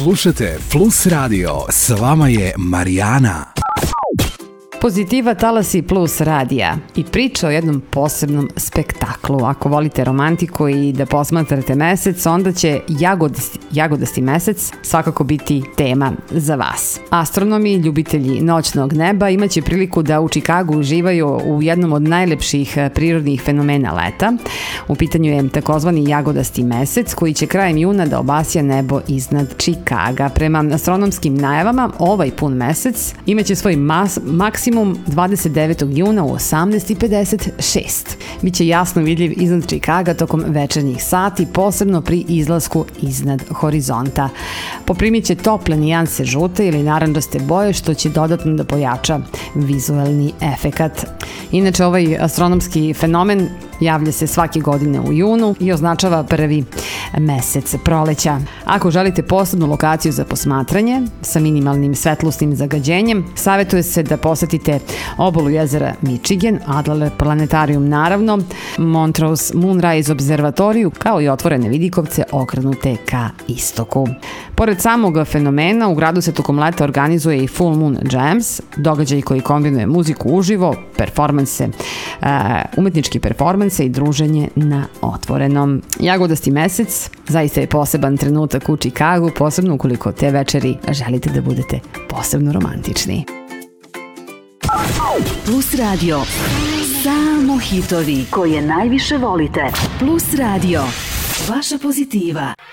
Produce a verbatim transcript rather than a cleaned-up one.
Slušate Plus Radio, s vama je Marijana. Pozitiva Talasi Plus radija i priča o jednom posebnom spektaklu. Ako volite romantiku i da posmatrate mesec, onda će jagodasti, jagodasti mesec svakako biti tema za vas. Astronomi, ljubitelji noćnog neba imaće priliku da u Čikagu uživaju u jednom od najlepših prirodnih fenomena leta. U pitanju je takozvani jagodasti mesec koji će krajem juna da obasja nebo iznad Čikaga. Prema astronomskim najavama, ovaj pun mesec imaće svoj mas, maksimum dvadeset devetog juna u osamnaest i pedeset šest. Biće jasno vidljiv iznad Čikaga tokom večernjih sati, posebno pri izlasku iznad horizonta. Poprimit će tople nijanse žute ili narandžaste boje, što će dodatno da pojača vizuelni efekat. Inače, ovaj astronomski fenomen javlja se svake godine u junu i označava prvi mesec proleća. Ako želite posebnu lokaciju za posmatranje sa minimalnim svetlosnim zagađenjem, savjetuje se da posetite obalu jezera Michigan, Adler planetarijum naravno, Montrose Moonrise observatoriju, kao i otvorene vidikovce okrenute ka istoku. Pored samog fenomena, u gradu se tokom leta organizuje i Full Moon Jams, događaj koji kombinuje muziku uživo, performanse, umetnički performanse i druženje na otvorenom. Jagodasti mesec zaista je poseban trenutak u Čikagu, posebno ukoliko te večeri želite da budete posebno romantični. Plus Radio. Samo hitovi koje najviše volite. Plus Radio. Vaša pozitiva.